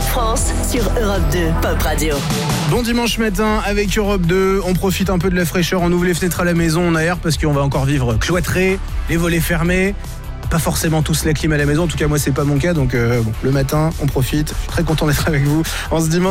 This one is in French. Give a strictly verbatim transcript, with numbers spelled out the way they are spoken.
France sur Europe deux Pop Radio. Bon dimanche matin avec Europe deux, on profite un peu de la fraîcheur, on ouvre les fenêtres à la maison, on aère parce qu'on va encore vivre cloîtré, les volets fermés. Pas forcément tous la clim à la maison, en tout cas moi c'est pas mon cas, donc euh, bon, le matin on profite. Je suis très content d'être avec vous en ce dimanche.